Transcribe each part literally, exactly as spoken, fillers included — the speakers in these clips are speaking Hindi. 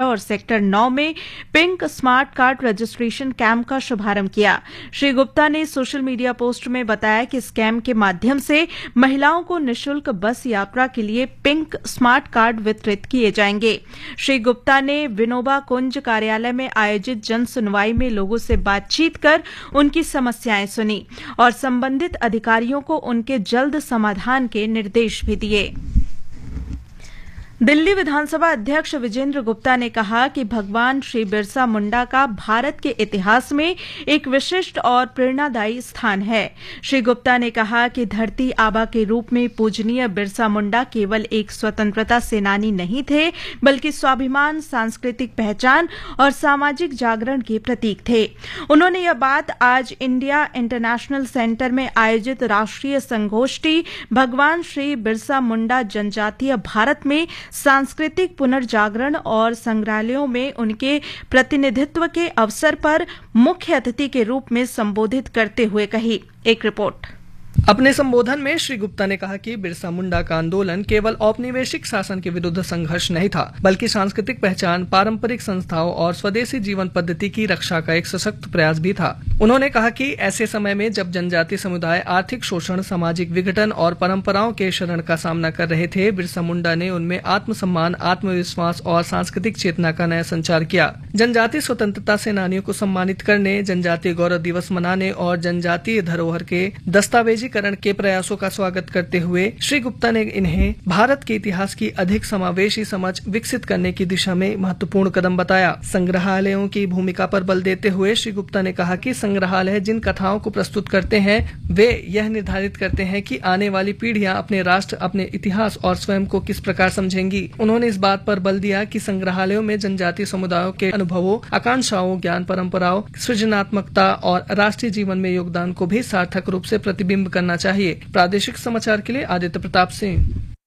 और सेक्टर नौ में pink smart card registration camp का शुभारंभ किया। श्री गुप्ता ने सोशल मीडिया पोस्ट में बताया कि इस कैंप के माध्यम से महिलाओं को निःशुल्क बस यात्रा के लिए पिंक स्मार्ट कार्ड वितरित किए जाएंगे। श्री गुप्ता ने विनोबा कुंज कार्यालय में आयोजित जन सुनवाई में लोगों से बातचीत कर उनकी समस्याएं सुनी और संबंधित अधिकारियों को उनके जल्द समाधान के निर्देश भी दिए। दिल्ली विधानसभा अध्यक्ष विजेंद्र गुप्ता ने कहा कि भगवान श्री बिरसा मुंडा का भारत के इतिहास में एक विशिष्ट और प्रेरणादायी स्थान है। श्री गुप्ता ने कहा कि धरती आबा के रूप में पूजनीय बिरसा मुंडा केवल एक स्वतंत्रता सेनानी नहीं थे, बल्कि स्वाभिमान, सांस्कृतिक पहचान और सामाजिक जागरण के प्रतीक थे। उन्होंने यह बात आज इंडिया इंटरनेशनल सेंटर में आयोजित राष्ट्रीय संगोष्ठी भगवान श्री बिरसा मुंडा जनजातीय भारत में सांस्कृतिक पुनर्जागरण और संग्रहालयों में उनके प्रतिनिधित्व के अवसर पर मुख्य अतिथि के रूप में संबोधित करते हुए कही। एक रिपोर्ट। अपने संबोधन में श्री गुप्ता ने कहा कि बिरसा मुंडा का आंदोलन केवल औपनिवेशिक शासन के विरुद्ध संघर्ष नहीं था, बल्कि सांस्कृतिक पहचान, पारंपरिक संस्थाओं और स्वदेशी जीवन पद्धति की रक्षा का एक सशक्त प्रयास भी था। उन्होंने कहा कि ऐसे समय में जब जनजातीय समुदाय आर्थिक शोषण, सामाजिक विघटन और परंपराओं के शरण का सामना कर रहे थे, बिरसा मुंडा ने उनमें आत्मसम्मान, आत्मविश्वास और सांस्कृतिक चेतना का नया संचार किया। जनजातीय स्वतंत्रता सेनानियों को सम्मानित करने, जनजातीय गौरव दिवस मनाने और जनजातीय धरोहर के दस्तावेजी करण के प्रयासों का स्वागत करते हुए श्री गुप्ता ने इन्हें भारत के इतिहास की अधिक समावेशी समझ विकसित करने की दिशा में महत्वपूर्ण कदम बताया। संग्रहालयों की भूमिका पर बल देते हुए श्री गुप्ता ने कहा कि संग्रहालय जिन कथाओं को प्रस्तुत करते हैं, वे यह निर्धारित करते हैं कि आने वाली पीढ़ियां अपने राष्ट्र, अपने इतिहास और स्वयं को किस प्रकार समझेंगी। उन्होंने इस बात पर बल दिया कि संग्रहालयों में जनजातीय समुदायों के अनुभवों, आकांक्षाओं, ज्ञान परंपराओं, सृजनात्मकता और राष्ट्रीय जीवन में योगदान को भी सार्थक रूप से प्रतिबिंब करना चाहिए। प्रादेशिक समाचार के लिए आदित्य प्रताप सिंह।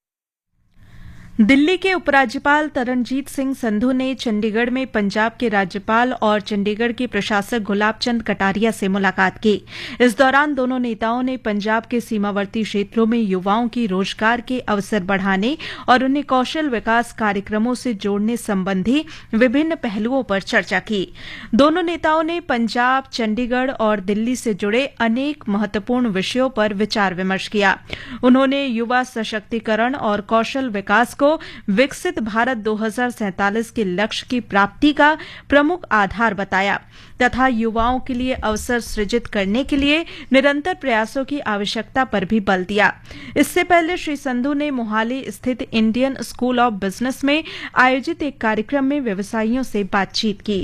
दिल्ली के उपराज्यपाल तरनजीत सिंह संधू ने चंडीगढ़ में पंजाब के राज्यपाल और चंडीगढ़ के प्रशासक गुलाब चंद कटारिया से मुलाकात की। इस दौरान दोनों नेताओं ने पंजाब के सीमावर्ती क्षेत्रों में युवाओं की रोजगार के अवसर बढ़ाने और उन्हें कौशल विकास कार्यक्रमों से जोड़ने संबंधी विभिन्न पहलुओं पर चर्चा की। दोनों नेताओं ने पंजाब, चंडीगढ़ और दिल्ली से जुड़े अनेक महत्वपूर्ण विषयों पर विचार विमर्श किया। उन्होंने युवा सशक्तिकरण और कौशल विकास को विकसित भारत दो हज़ार सैंतालीस के लक्ष्य की प्राप्ति का प्रमुख आधार बताया तथा युवाओं के लिए अवसर सृजित करने के लिए निरंतर प्रयासों की आवश्यकता पर भी बल दिया। इससे पहले श्री संधू ने मोहाली स्थित इंडियन स्कूल ऑफ बिजनेस में आयोजित एक कार्यक्रम में व्यवसायियों से बातचीत की।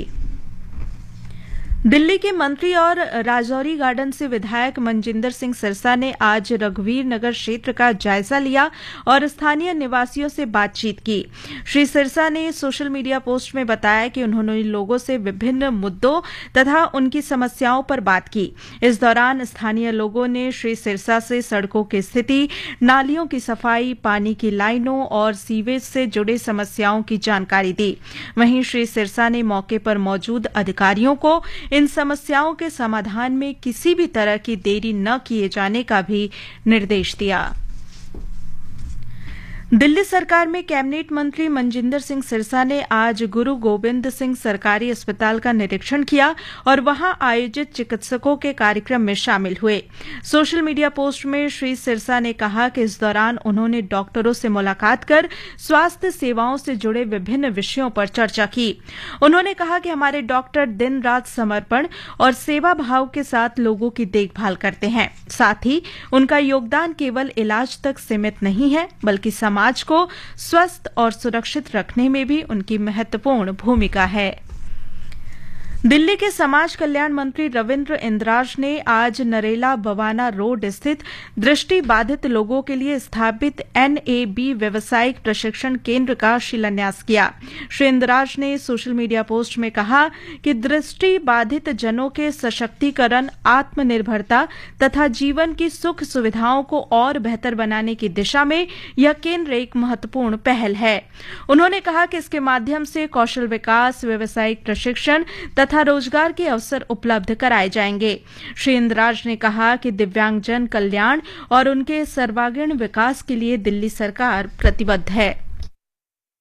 दिल्ली के मंत्री और राजौरी गार्डन से विधायक मनजिंदर सिंह सिरसा ने आज रघुवीर नगर क्षेत्र का जायजा लिया और स्थानीय निवासियों से बातचीत की। श्री सिरसा ने सोशल मीडिया पोस्ट में बताया कि उन्होंने लोगों से विभिन्न मुद्दों तथा उनकी समस्याओं पर बात की। इस दौरान स्थानीय लोगों ने श्री सिरसा से सड़कों की स्थिति, नालियों की सफाई, पानी की लाइनों और सीवेज से जुड़े समस्याओं की जानकारी दी। वहीं श्री सिरसा ने मौके पर मौजूद अधिकारियों को इन समस्याओं के समाधान में किसी भी तरह की देरी न किए जाने का भी निर्देश दिया। दिल्ली सरकार में कैबिनेट मंत्री मनजिंदर सिंह सिरसा ने आज गुरु गोबिंद सिंह सरकारी अस्पताल का निरीक्षण किया और वहां आयोजित चिकित्सकों के कार्यक्रम में शामिल हुए। सोशल मीडिया पोस्ट में श्री सिरसा ने कहा कि इस दौरान उन्होंने डॉक्टरों से मुलाकात कर स्वास्थ्य सेवाओं से जुड़े विभिन्न विषयों पर चर्चा की। उन्होंने कहा कि हमारे डॉक्टर दिन रात समर्पण और सेवा भाव के साथ लोगों की देखभाल करते हैं। साथ ही उनका योगदान केवल इलाज तक सीमित नहीं है, बल्कि समाज को स्वस्थ और सुरक्षित रखने में भी उनकी महत्वपूर्ण भूमिका है। दिल्ली के समाज कल्याण मंत्री रविंद्र इंद्राज ने आज नरेला बवाना रोड स्थित दृष्टि बाधित लोगों के लिए स्थापित एन ए बी व्यावसायिक प्रशिक्षण केंद्र का शिलान्यास किया। श्री इंद्राज ने सोशल मीडिया पोस्ट में कहा कि दृष्टि बाधित जनों के सशक्तिकरण, आत्मनिर्भरता तथा जीवन की सुख सुविधाओं को और बेहतर बनाने की दिशा में यह केंद्र एक महत्वपूर्ण पहल है। उन्होंने कहा कि इसके माध्यम से कौशल विकास, व्यावसायिक प्रशिक्षण तथा रोजगार के अवसर उपलब्ध कराए जाएंगे। श्री इंद्राज ने कहा कि दिव्यांगजन कल्याण और उनके सर्वांगीण विकास के लिए दिल्ली सरकार प्रतिबद्ध है।